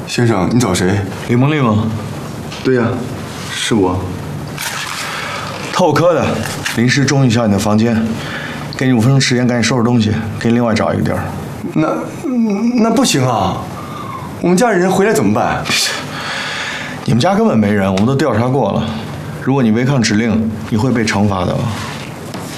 先生，你找谁？ 李梦丽吗？ 对呀，是我。 透科的，临时中一下你的房间，给你5分钟时间，赶紧收拾东西，给你另外找一个地儿。 那不行啊，我们家里人回来怎么办？ 你们家根本没人，我们都调查过了。如果你违抗指令，你会被惩罚的。